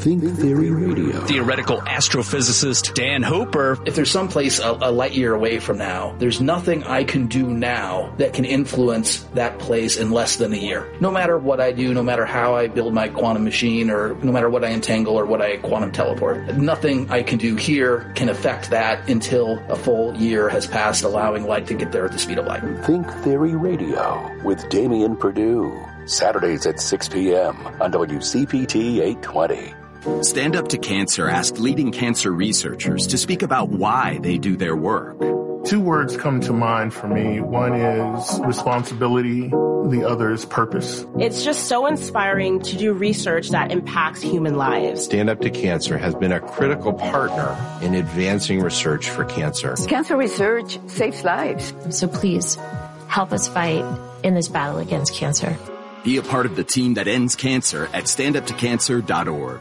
Think Theory Radio. Theoretical astrophysicist Dan Hooper. If there's someplace a light year away from now, there's nothing I can do now that can influence that place in less than a year. No matter what I do, no matter how I build my quantum machine, or no matter what I entangle or what I quantum teleport, nothing I can do here can affect that until a full year has passed, allowing light to get there at the speed of light. Think Theory Radio with Damian Perdue. Saturdays at 6 p.m. on WCPT 820. Stand Up to Cancer asked leading cancer researchers to speak about why they do their work. Two words come to mind for me. One is responsibility. The other is purpose. It's just so inspiring to do research that impacts human lives. Stand Up to Cancer has been a critical partner in advancing research for cancer. Cancer research saves lives. So please help us fight in this battle against cancer. Be a part of the team that ends cancer at standuptocancer.org.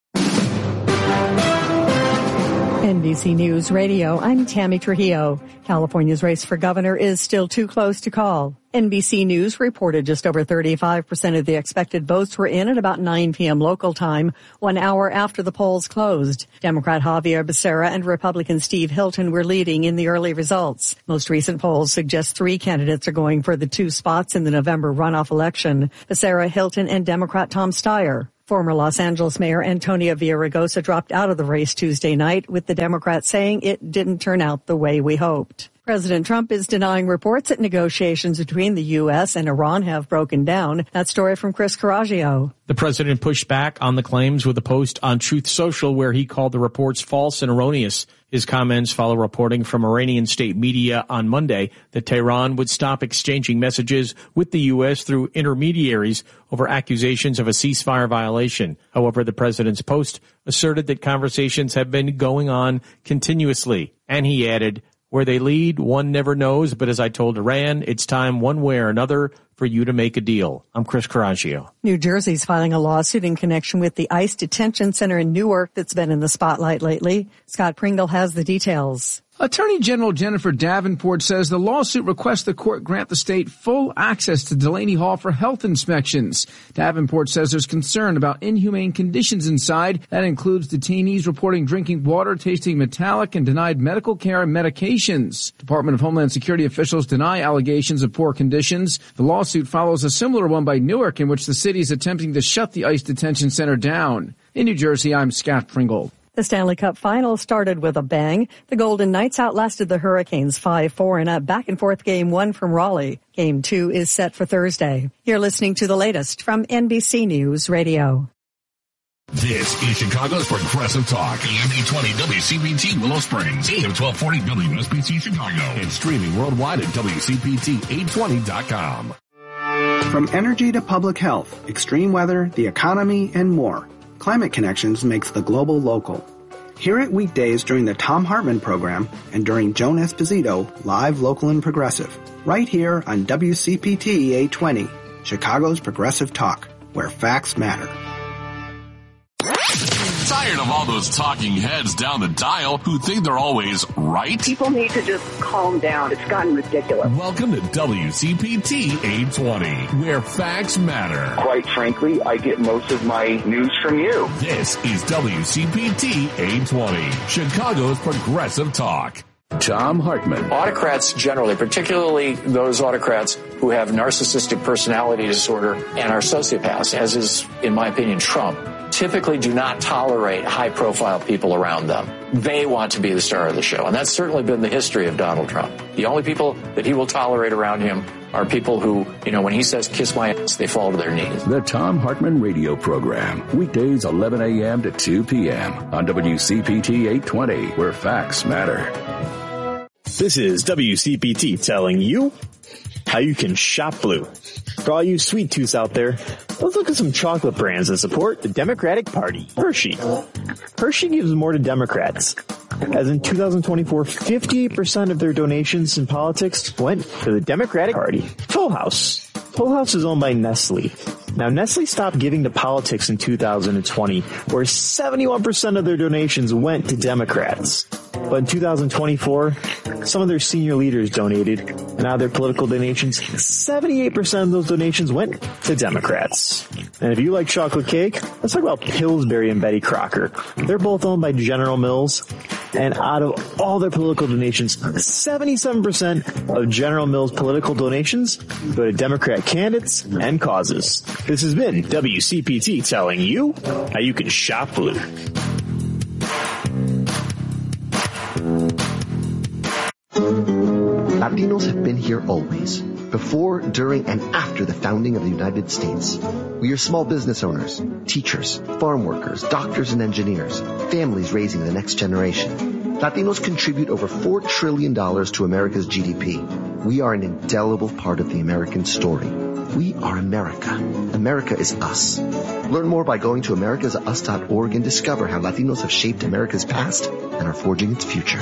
NBC News Radio, I'm Tammy Trujillo. California's race for governor is still too close to call. NBC News reported just over 35% of the expected votes were in at about 9 p.m. local time, 1 hour after the polls closed. Democrat Javier Becerra and Republican Steve Hilton were leading in the early results. Most recent polls suggest 3 candidates are going for the 2 spots in the November runoff election: Becerra, Hilton, and Democrat Tom Steyer. Former Los Angeles Mayor Antonio Villaraigosa dropped out of the race Tuesday night, with the Democrats saying it didn't turn out the way we hoped. President Trump is denying reports that negotiations between the U.S. and Iran have broken down. That story from Chris Coraggio. The president pushed back on the claims with a post on Truth Social where he called the reports false and erroneous. His comments follow reporting from Iranian state media on Monday that Tehran would stop exchanging messages with the U.S. through intermediaries over accusations of a ceasefire violation. However, the president's post asserted that conversations have been going on continuously. And he added, "Where they lead, one never knows, but as I told Iran, it's time one way or another for you to make a deal." I'm Chris Coraggio. New Jersey's filing a lawsuit in connection with the ICE detention center in Newark that's been in the spotlight lately. Scott Pringle has the details. Attorney General Jennifer Davenport says the lawsuit requests the court grant the state full access to Delaney Hall for health inspections. Davenport says there's concern about inhumane conditions inside. That includes detainees reporting drinking water tasting metallic and denied medical care and medications. Department of Homeland Security officials deny allegations of poor conditions. The lawsuit follows a similar one by Newark, in which the city is attempting to shut the ICE detention center down. In New Jersey, I'm Scott Pringle. The Stanley Cup final started with a bang. The Golden Knights outlasted the Hurricanes 5-4 in a back-and-forth Game 1 from Raleigh. Game 2 is set for Thursday. You're listening to the latest from NBC News Radio. This is Chicago's Progressive Talk. AM 820 WCPT Willow Springs, AM 1240 WSBC Chicago, and streaming worldwide at WCPT820.com. From energy to public health, extreme weather, the economy, and more, Climate Connections makes the global local. Hear it weekdays during the Thom Hartmann program and during Joan Esposito, live, local, and progressive. Right here on WCPT 820, Chicago's Progressive Talk, where facts matter. Tired of all those talking heads down the dial who think they're always right? People need to just calm down. It's gotten ridiculous. Welcome to WCPT 820, where facts matter. Quite frankly, I get most of my news from you. This is WCPT 820, Chicago's Progressive Talk. Thom Hartmann. Autocrats generally, particularly those autocrats who have narcissistic personality disorder and are sociopaths, as is, in my opinion, Trump, typically do not tolerate high-profile people around them. They want to be the star of the show, and that's certainly been the history of Donald Trump. The only people that he will tolerate around him are people who, when he says, "kiss my ass," they fall to their knees. The Thom Hartmann Radio Program, weekdays 11 a.m. to 2 p.m. on WCPT 820, where facts matter. This is WCPT telling you how you can shop blue. For all you sweet tooths out there, let's look at some chocolate brands that support the Democratic Party. Hershey. Hershey gives more to Democrats. As in 2024, 58% of their donations in politics went to the Democratic Party. Toll House. Toll House is owned by Nestle. Now, Nestle stopped giving to politics in 2020, where 71% of their donations went to Democrats. But in 2024, some of their senior leaders donated, and out of their political donations, 78% of those donations went to Democrats. And if you like chocolate cake, let's talk about Pillsbury and Betty Crocker. They're both owned by General Mills, and out of all their political donations, 77% of General Mills' political donations go to Democrat candidates and causes. This has been WCPT telling you how you can shop blue. Latinos have been here always, before, during, and after the founding of the United States. We are small business owners, teachers, farm workers, doctors and engineers, families raising the next generation. Latinos contribute over $4 trillion to America's GDP. We are an indelible part of the American story. We are America. America is us. Learn more by going to americasus.org and discover how Latinos have shaped America's past and are forging its future.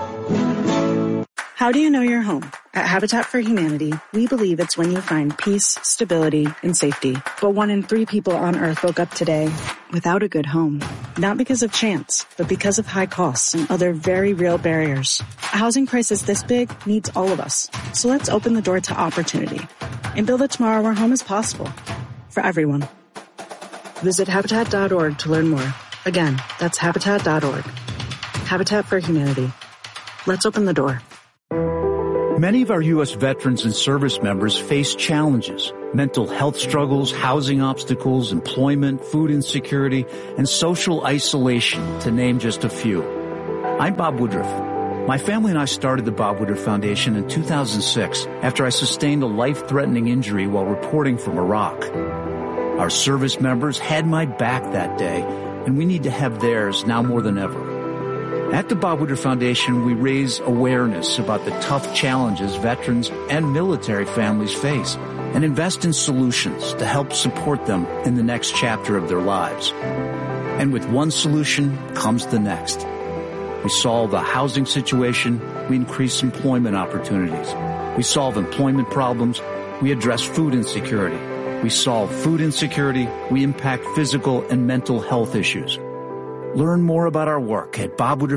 How do you know you're home? At Habitat for Humanity, we believe it's when you find peace, stability, and safety. But 1 in 3 people on Earth woke up today without a good home. Not because of chance, but because of high costs and other very real barriers. A housing crisis this big needs all of us. So let's open the door to opportunity and build a tomorrow where home is possible for everyone. Visit Habitat.org to learn more. Again, that's Habitat.org. Habitat for Humanity. Let's open the door. Many of our U.S. veterans and service members face challenges, mental health struggles, housing obstacles, employment, food insecurity, and social isolation, to name just a few. I'm Bob Woodruff. My family and I started the Bob Woodruff Foundation in 2006 after I sustained a life-threatening injury while reporting from Iraq. Our service members had my back that day, and we need to have theirs now more than ever. At the Bob Woodruff Foundation, we raise awareness about the tough challenges veterans and military families face and invest in solutions to help support them in the next chapter of their lives. And with one solution comes the next. We solve the housing situation, we increase employment opportunities. We solve employment problems, we address food insecurity. We solve food insecurity, we impact physical and mental health issues. Learn more about our work at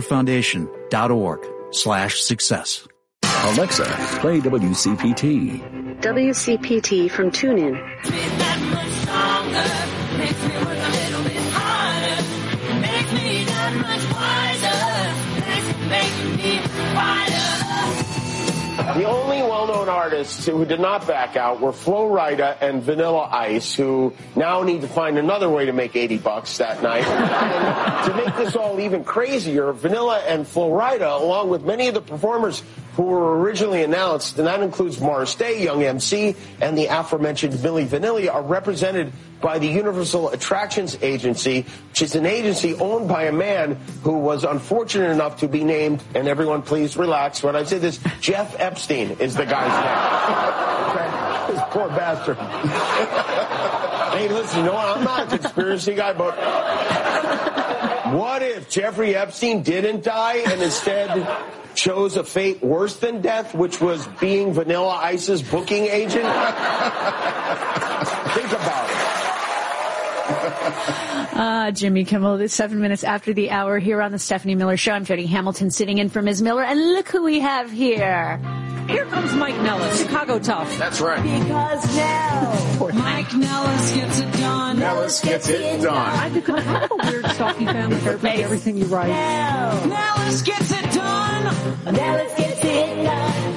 bobwoodrufffoundation.org/success. Alexa, play WCPT. WCPT from TuneIn. The only well-known artists who did not back out were Flo Rida and Vanilla Ice, who now need to find another way to make $80 that night. And to make this all even crazier, Vanilla and Flo Rida, along with many of the performers who were originally announced, and that includes Morris Day, Young MC, and the aforementioned Milli Vanilli, are represented by the Universal Attractions Agency, which is an agency owned by a man who was unfortunate enough to be named, and everyone please relax when I say this, Jeff Epstein is the guy's name. This poor bastard. Hey, listen, you know what? I'm not a conspiracy guy, but what if Jeffrey Epstein didn't die and instead chose a fate worse than death, which was being Vanilla Ice's booking agent? Think about it. Jimmy Kimmel, it's 7 minutes after the hour here on the Stephanie Miller Show. I'm Jody Hamilton sitting in for Ms. Miller, and look who we have here. Here comes Mike Nellis, Chicago Tough. That's right. Because now Mike Nellis gets it done. Nellis gets it done. I have a weird stalky family. Everything you write. Nellis gets it done. Nellis gets it done.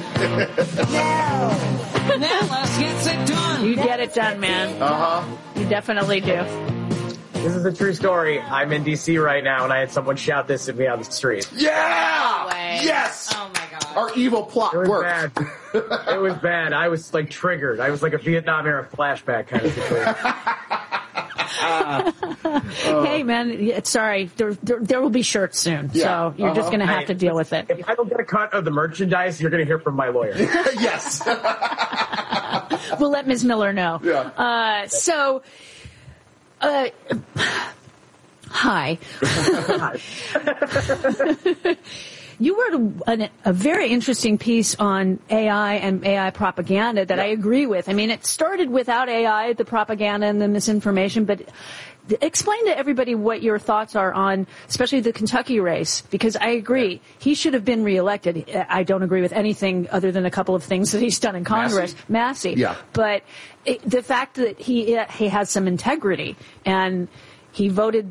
Nellis gets it done. You get it done, man. Uh-huh. You definitely do. This is a true story. I'm in D.C. right now, and I had someone shout this at me on the street. Yeah! No way. Yes! Oh, my God. Our evil plot worked. Bad. It was bad. I was, like, triggered. I was like a Vietnam-era flashback kind of situation. Hey, man, sorry. There will be shirts soon, so you're just going to have to deal with it. If I don't get a cut of the merchandise, you're going to hear from my lawyer. Yes. We'll let Ms. Miller know. Yeah. Hi. You wrote a very interesting piece on AI and AI propaganda that I agree with. I mean, it started without AI, the propaganda and the misinformation, but explain to everybody what your thoughts are on, especially the Kentucky race, because I agree. He should have been reelected. I don't agree with anything other than a couple of things that he's done in Congress. Massey. Yeah. But the fact that he has some integrity, and he voted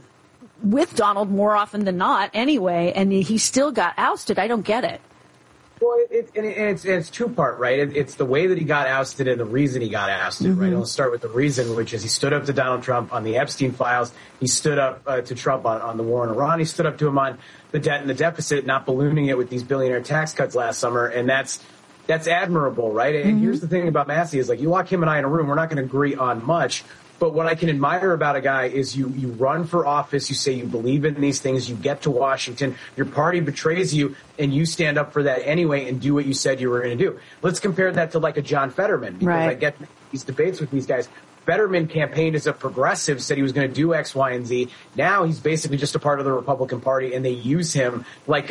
with Donald more often than not anyway, and he still got ousted. I don't get it. Well, it's two-part, right? It's the way that he got ousted and the reason he got ousted, right? I'll start with the reason, which is he stood up to Donald Trump on the Epstein files. He stood up to Trump on the war in Iran. He stood up to him on the debt and the deficit, not ballooning it with these billionaire tax cuts last summer, and that's admirable, right? And here's the thing about Massey is, like, you lock him and I in a room, we're not going to agree on much. But what I can admire about a guy is you run for office, you say you believe in these things, you get to Washington, your party betrays you, and you stand up for that anyway and do what you said you were going to do. Let's compare that to like a John Fetterman, because I get these debates with these guys. Fetterman campaigned as a progressive, said he was going to do X, Y, and Z. Now he's basically just a part of the Republican Party, and they use him like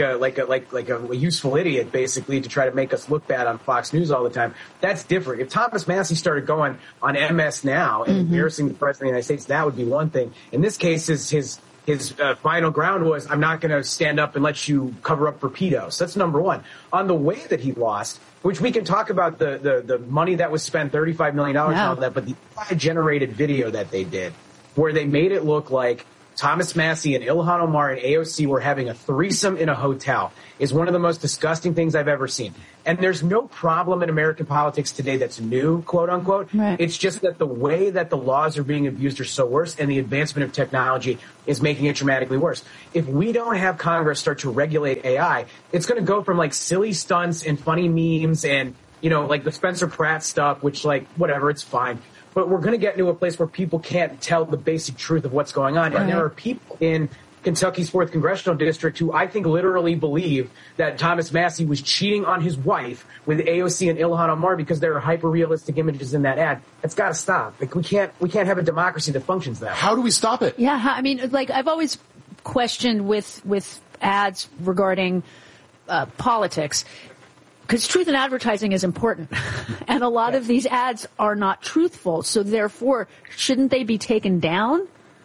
a useful idiot, basically, to try to make us look bad on Fox News all the time. That's different. If Thomas Massey started going on MS Now and embarrassing the President of the United States, that would be one thing. In this case, his final ground was, I'm not going to stand up and let you cover up for pedos. That's number one. On the way that he lost, which we can talk about the money that was spent, $35 million on that, but the AI-generated video that they did, where they made it look like Thomas Massey and Ilhan Omar and AOC were having a threesome in a hotel, is one of the most disgusting things I've ever seen. And there's no problem in American politics today that's new, quote unquote. Right. It's just that the way that the laws are being abused are so worse, and the advancement of technology is making it dramatically worse. If we don't have Congress start to regulate AI, it's going to go from like silly stunts and funny memes and, like the Spencer Pratt stuff, which, like, whatever, it's fine. But we're going to get into a place where people can't tell the basic truth of what's going on. Right. And there are people in Kentucky's 4th Congressional District who I think literally believe that Thomas Massey was cheating on his wife with AOC and Ilhan Omar because there are hyper-realistic images in that ad. It's got to stop. Like, we can't have a democracy that functions that way. How do we stop it? Yeah, I mean, like, I've always questioned with ads regarding politics, because truth in advertising is important. And a lot of these ads are not truthful. So therefore, shouldn't they be taken down?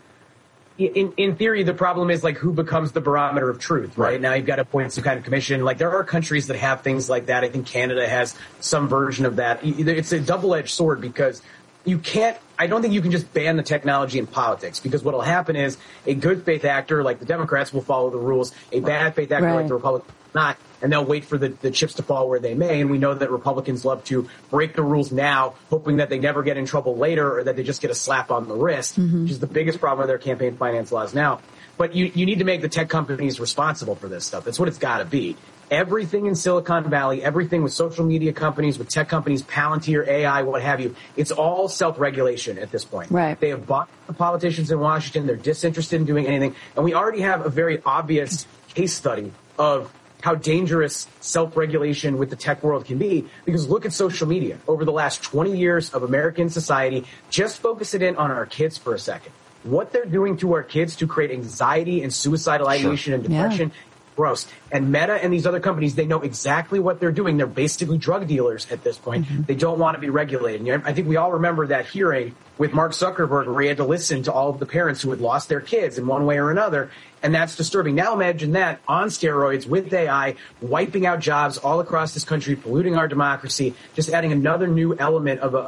In theory, the problem is, like, who becomes the barometer of truth, right? Now you've got to appoint some kind of commission. Like, there are countries that have things like that. I think Canada has some version of that. It's a double-edged sword, because I don't think you can just ban the technology in politics, because what will happen is a good faith actor like the Democrats will follow the rules, a bad faith actor like the Republicans will not, and they'll wait for the chips to fall where they may. And we know that Republicans love to break the rules now, hoping that they never get in trouble later, or that they just get a slap on the wrist, which is the biggest problem with their campaign finance laws now. But you need to make the tech companies responsible for this stuff. That's what it's got to be. Everything in Silicon Valley, everything with social media companies, with tech companies, Palantir, AI, what have you, it's all self-regulation at this point. Right. They have bought the politicians in Washington. They're disinterested in doing anything. And we already have a very obvious case study of how dangerous self-regulation with the tech world can be, because look at social media. Over the last 20 years of American society, just focus it in on our kids for a second. What they're doing to our kids to create anxiety and suicidal ideation and depression, gross. And Meta and these other companies, they know exactly what they're doing. They're basically drug dealers at this point. They don't want to be regulated. I think we all remember that hearing with Mark Zuckerberg, where he had to listen to all of the parents who had lost their kids in one way or another. And that's disturbing. Now imagine that on steroids with AI, wiping out jobs all across this country, polluting our democracy, just adding another new element of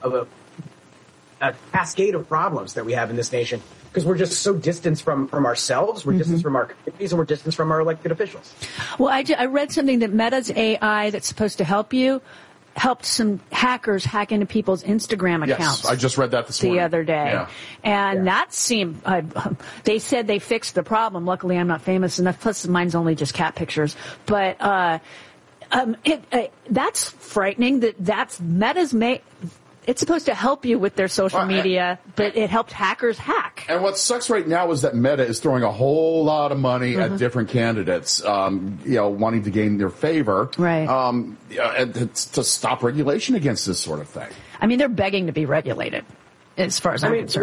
a cascade of problems that we have in this nation, because we're just so distant from ourselves, we're distant from our communities, and we're distant from our elected officials. Well, I read something that Meta's AI that's supposed to help you helped some hackers hack into people's Instagram accounts. Yes, I just read that this morning. The other day. Yeah. And that seemed, they said they fixed the problem. Luckily, I'm not famous enough, plus mine's only just cat pictures. But that's frightening. That's Meta's it's supposed to help you with their social media, but it helped hackers hack. And what sucks right now is that Meta is throwing a whole lot of money at different candidates, wanting to gain their favor, to stop regulation against this sort of thing. I mean, they're begging to be regulated, as far as I'm concerned.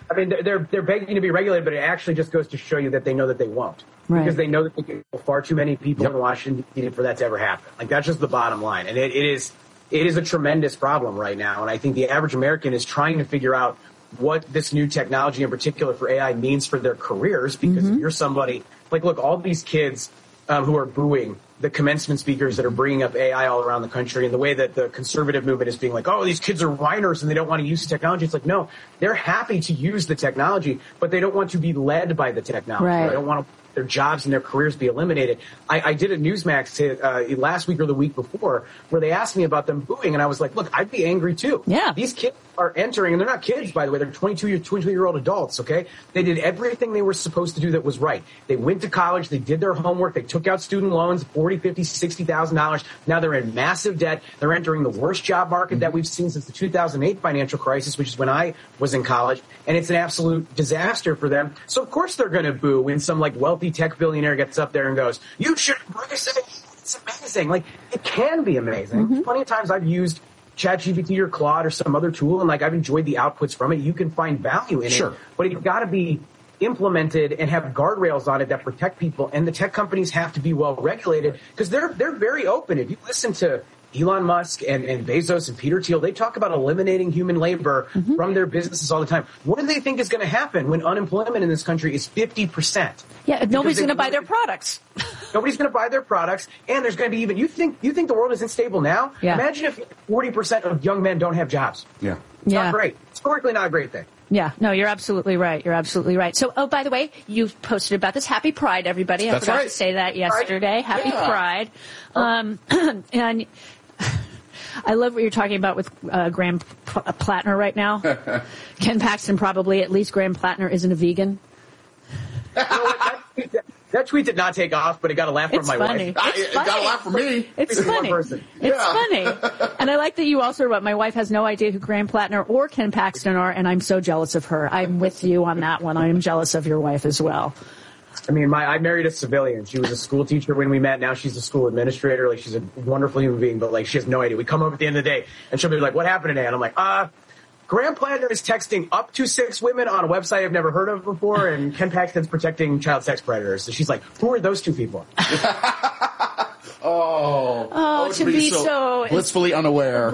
I mean, they're begging to be regulated, but it actually just goes to show you that they know that they won't. Right. Because they know that there are far too many people in Washington D.C. for that to ever happen. Like, that's just the bottom line. And it is a tremendous problem right now. And I think the average American is trying to figure out what this new technology, in particular for AI, means for their careers. Because if you're somebody, like, look, all these kids who are booing the commencement speakers that are bringing up AI all around the country, and the way that the conservative movement is being like, oh, these kids are whiners and they don't want to use the technology. It's like, no, they're happy to use the technology, but they don't want to be led by the technology. Right. They don't want their jobs and their careers be eliminated. I did a Newsmax last week or the week before where they asked me about them booing, and I was like, look, I'd be angry too. Yeah. These kids are entering, and they're not kids, by the way. They're 22-year-old adults, okay? They did everything they were supposed to do that was right. They went to college. They did their homework. They took out student loans, $40,000, $50,000, $60,000. Now they're in massive debt. They're entering the worst job market that we've seen since the 2008 financial crisis, which is when I was in college, and it's an absolute disaster for them. So, of course, they're going to boo when some, like, wealthy tech billionaire gets up there and goes, you should embrace it. It's amazing. Like, it can be amazing. Plenty of times I've used ChatGPT or Claude or some other tool, and, like, I've enjoyed the outputs from it. You can find value in it, but it's got to be implemented and have guardrails on it that protect people. And the tech companies have to be well regulated because they're very open. If you listen to Elon Musk and Bezos and Peter Thiel, they talk about eliminating human labor from their businesses all the time. What do they think is going to happen when unemployment in this country is 50%? Yeah, nobody's going to buy their products. Nobody's going to buy their products, and there's going to be even. You think the world isn't stable now? Yeah. Imagine if 40% of young men don't have jobs. Yeah, it's not great. Historically, not a great thing. Yeah, no, you're absolutely right. You're absolutely right. So, oh, by the way, you posted about this. Happy Pride, everybody. I forgot to say that yesterday. Happy Pride. And I love what you're talking about with Graham Plattner right now. Ken Paxton probably, at least Graham Plattner isn't a vegan. That tweet did not take off, but it got a laugh from my wife. It got a laugh from me. It's funny. It's funny. And I like that you also wrote, my wife has no idea who Graham Plattner or Ken Paxton are, and I'm so jealous of her. I'm with you on that one. I am jealous of your wife as well. I mean, I married a civilian. She was a school teacher when we met. Now she's a school administrator. Like, she's a wonderful human being, but, like, she has no idea. We come home at the end of the day, and she'll be like, what happened today? And I'm like, Graham Plattner is texting up to 6 women on a website I've never heard of before, and Ken Paxton's protecting child sex predators. So she's like, who are those two people? To be so blissfully unaware.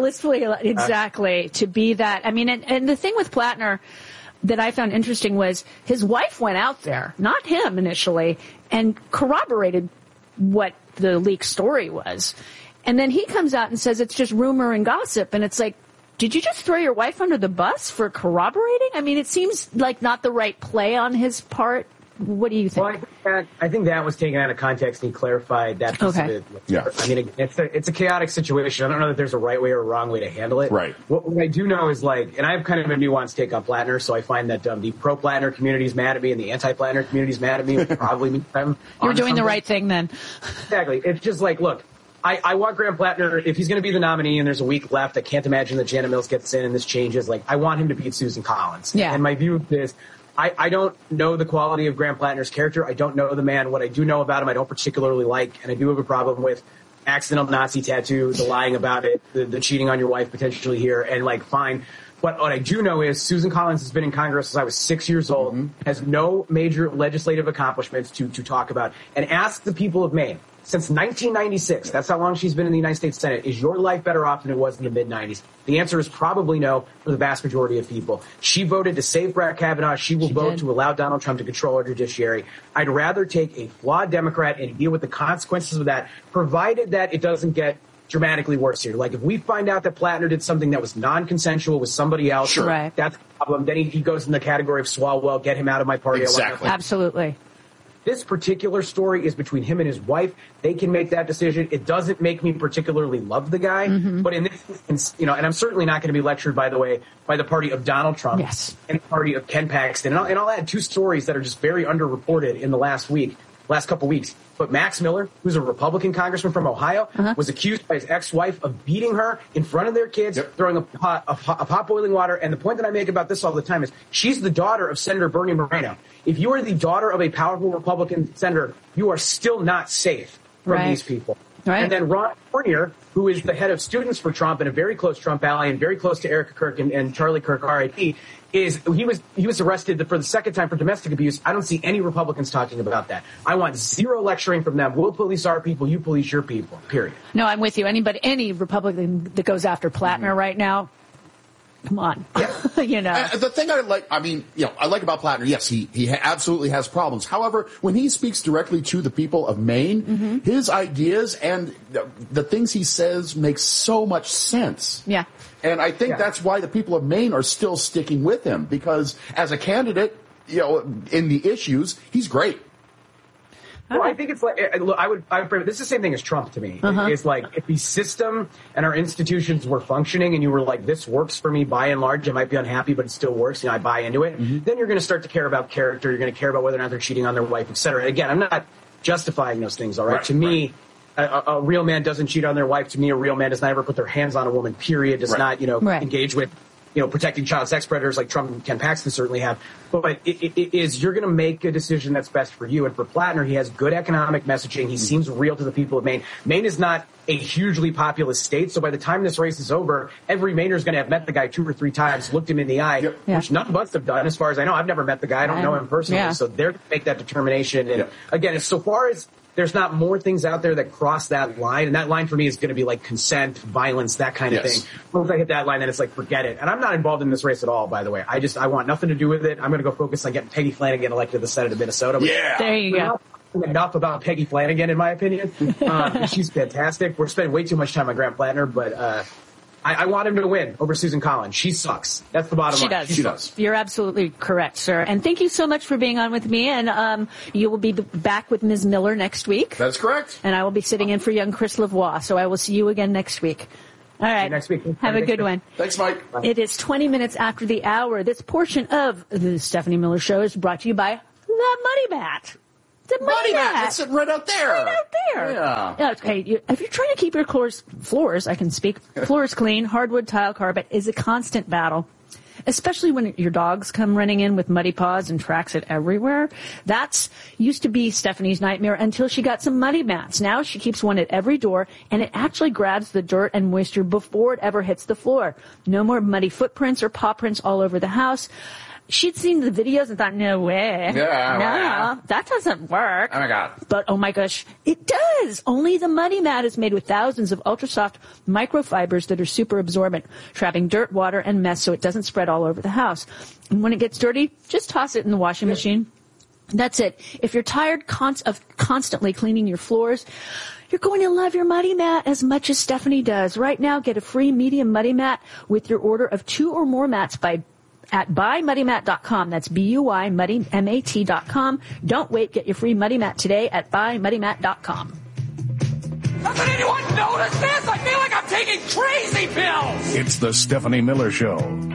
Exactly. To be that. I mean, and the thing with Plattner that I found interesting was his wife went out there, not him initially, and corroborated what the leaked story was. And then he comes out and says it's just rumor and gossip, and it's like, did you just throw your wife under the bus for corroborating? I mean, it seems like not the right play on his part. What do you think? Well, I think that was taken out of context, and he clarified that piece of it. Yeah. I mean, it's a chaotic situation. I don't know that there's a right way or a wrong way to handle it. Right. What I do know is, like, and I have kind of a nuanced take on Plattner, so I find that the pro-Plattner community is mad at me and the anti-Plattner community is mad at me. Probably me. You're doing the right thing then. Exactly. It's just like, look, I want Graham Plattner, if he's going to be the nominee and there's a week left, I can't imagine that Janet Mills gets in and this changes. Like, I want him to beat Susan Collins. Yeah. And my view is, I don't know the quality of Graham Plattner's character. I don't know the man. What I do know about him, I don't particularly like, and I do have a problem with accidental Nazi tattoo, the lying about it, the cheating on your wife potentially here, and, like, fine. But what I do know is Susan Collins has been in Congress since I was 6 years old, has no major legislative accomplishments to talk about, and ask the people of Maine, since 1996, that's how long she's been in the United States Senate, is your life better off than it was in the mid-90s? The answer is probably no for the vast majority of people. She voted to save Brett Kavanaugh. She will vote to allow Donald Trump to control our judiciary. I'd rather take a flawed Democrat and deal with the consequences of that, provided that it doesn't get dramatically worse here. Like, if we find out that Plattner did something that was non-consensual with somebody else, that's the problem. Then he goes in the category of Swalwell, get him out of my party. Exactly. Absolutely. This particular story is between him and his wife. They can make that decision. It doesn't make me particularly love the guy. But in this instance, and I'm certainly not going to be lectured, by the way, by the party of Donald Trump and the party of Ken Paxton. And I'll add 2 stories that are just very underreported in the last couple weeks. But Max Miller, who's a Republican congressman from Ohio, was accused by his ex-wife of beating her in front of their kids, throwing a pot boiling water. And the point that I make about this all the time is she's the daughter of Senator Bernie Moreno. If you are the daughter of a powerful Republican senator, you are still not safe from these people. Right. And then Ron Fournier, who is the head of students for Trump and a very close Trump ally and very close to Erica Kirk and Charlie Kirk, R.I.P., he was arrested for the second time for domestic abuse. I don't see any Republicans talking about that. I want zero lecturing from them. We'll police our people. You police your people. Period. No, I'm with you. Any Republican that goes after Plattner right now, come on. You know. The thing I like about Plattner, yes, he absolutely has problems. However, when he speaks directly to the people of Maine, his ideas and the things he says make so much sense. Yeah. And I think that's why the people of Maine are still sticking with him, because as a candidate, in the issues, he's great. Well, I think it's like, I would this is the same thing as Trump to me. It's like, if the system and our institutions were functioning and you were like, this works for me by and large, I might be unhappy, but it still works, I buy into it, then you're going to start to care about character, you're going to care about whether or not they're cheating on their wife, et cetera. Again, I'm not justifying those things, all right? To me, a real man doesn't cheat on their wife. To me, a real man does not ever put their hands on a woman, period, does not, engage with protecting child sex predators like Trump and Ken Paxton certainly have. But it is, you're going to make a decision that's best for you. And for Plattner, he has good economic messaging. He seems real to the people of Maine. Maine is not a hugely populous state. So by the time this race is over, every Mainer is going to have met the guy 2 or 3 times, looked him in the eye, which none of us have done as far as I know. I've never met the guy. I don't know him personally. So they're going to make that determination. And again, so far as there's not more things out there that cross that line. And that line for me is going to be like consent, violence, that kind of thing. Once I hit that line, then it's like, forget it. And I'm not involved in this race at all, by the way. I want nothing to do with it. I'm going to go focus on getting Peggy Flanagan elected to the Senate of Minnesota. There you go. Enough about Peggy Flanagan, in my opinion. She's fantastic. We're spending way too much time on Grant Plattner, but I want him to win over Susan Collins. She sucks. That's the bottom line. She does. You're absolutely correct, sir. And thank you so much for being on with me. And you will be back with Ms. Miller next week. That's correct. And I will be sitting in for young Chris Lavoie. So I will see you again next week. All right. See you next week. Have a good one. Thanks, Mike. Bye. It is 20 minutes after the hour. This portion of the Stephanie Miller Show is brought to you by the Money Mat. The Money Mat. It's sitting right out there. Right out there. Yeah. Okay. If you're trying to keep your floors, I can speak, floors clean, hardwood tile carpet is a constant battle. Especially when your dogs come running in with muddy paws and tracks it everywhere. That's used to be Stephanie's nightmare until she got some Money Mats. Now she keeps one at every door, and it actually grabs the dirt and moisture before it ever hits the floor. No more muddy footprints or paw prints all over the house. She'd seen the videos and thought, no way. No, that doesn't work. Oh, my God. But, oh, my gosh, it does. Only the Money Mat is made with thousands of ultra-soft microfibers that are super absorbent, trapping dirt, water, and mess so it doesn't spread all over the house. And when it gets dirty, just toss it in the washing machine. That's it. If you're tired of constantly cleaning your floors, you're going to love your Money Mat as much as Stephanie does. Right now, get a free medium Money Mat with your order of 2 or more mats at buymuddymat.com. That's BUYMuddyMAT.com. Don't wait. Get your free Money Mat today at buymuddymat.com. Doesn't anyone notice this? I feel like I'm taking crazy pills. It's the Stephanie Miller Show.